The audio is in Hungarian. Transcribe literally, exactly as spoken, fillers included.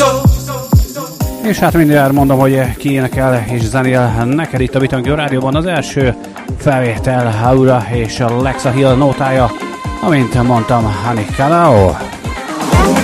És hát mindjárt mondom, hogy ki énekel és zenél neked itt a Bitangő Rádióban. Az első felvétel Aura és a Lexa Hill nótája, amint mondtam, Honey Kalao.